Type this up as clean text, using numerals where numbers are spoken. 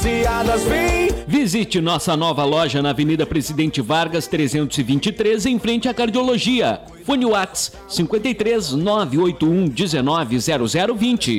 diferenciadas, vem. Visite nossa nova loja na Avenida Presidente Vargas 323, em frente à Cardiologia. Fone Whats 53 981 19 0020.